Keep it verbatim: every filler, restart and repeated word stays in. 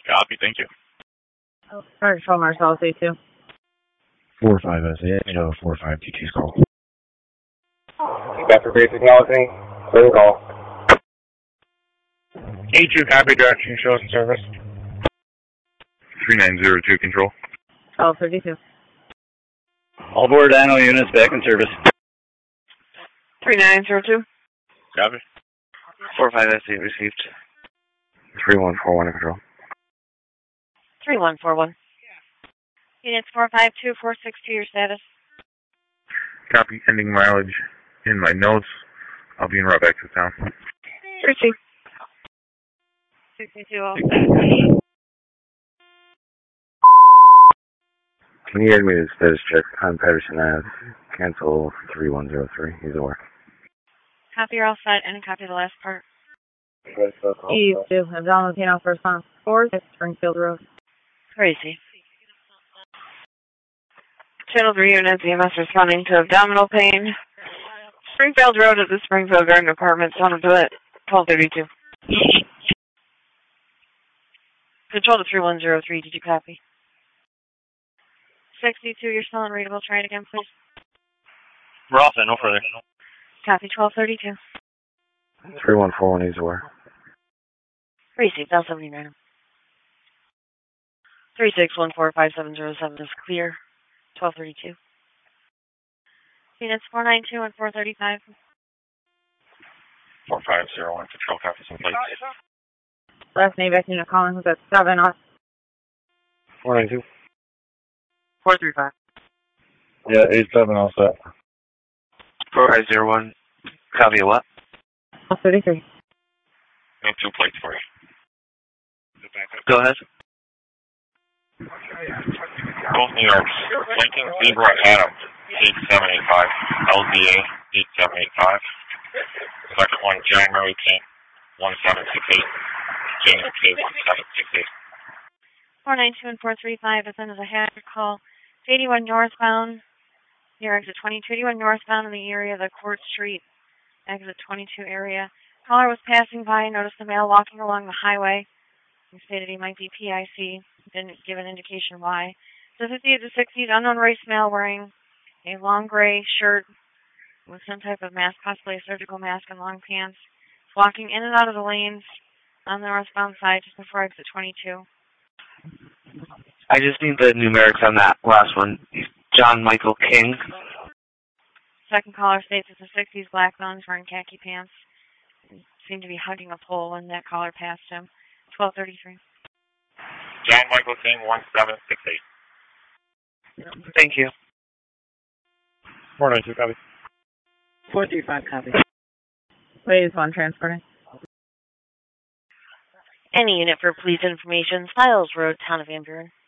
Copy, thank you. All right, Patrol Marcellus A two. four five S A, you know, four five T T's call. Back for basic acknowledging. Clear call. A two, copy, direction shows in service. three nine zero two, control. twelve thirty-two. All board Dino units back in service. three nine zero two. Copy. four five S eight received. three one four one, control. three one four one. Units four five two, four six two, your status. Copy, ending mileage in my notes. I'll be en route back to town. Receive. sixty-two. Can you hear me to status check on Patterson Ave? Cancel three one zero three. He's at work. Copy, you're all set, and copy the last part. E two, Abdominal pain off response. four six Springfield Road. Crazy. Channel three units, E M S responding to abdominal pain. Springfield Road at the Springfield Garden Apartments, on to it, twelve thirty-two. Control to three one zero three, did you copy? sixty-two, you're still unreadable. Try it again, please. We're all set, no further. Copy, twelve thirty-two. three one four one, he's at work. Received, L seventy-nine. three six one four five seven zero seven is clear. twelve thirty-two. Units four nine two and four thirty-five. four five zero one, control, copy some plates. Last name back unit calling was at seven off. four nine two. four three five. Yeah, eight seven, all set. four five zero one. Copy what? twelve thirty-three. I have two plates for you. Go ahead. Both New Yorks. Lincoln Zebra Adam, eight seven eight five. L D A, eight seven eight five. Second one, January tenth, one seven six eight. James K, one seven six eight. four nine two and four three five, as soon as I had your call. eighty-one northbound, near exit twenty-two. eighty-one northbound in the area of the Court Street, exit twenty-two area. Caller was passing by and noticed a male walking along the highway. He stated he might be P I C. Didn't give an indication why. The fifties to sixties, unknown race male wearing a long gray shirt with some type of mask, possibly a surgical mask and long pants, walking in and out of the lanes on the northbound side just before exit twenty-two. I just need the numerics on that last one. John Michael King. Second caller states it's the sixties, black bones, wearing khaki pants. He seemed to be hugging a pole when that caller passed him. twelve thirty-three. John Michael King, one seven six eight. Thank you. four nine two, copy. four three five, copy. Phase one, transporting. Any unit for police information, Stiles Road, Town of Van Buren.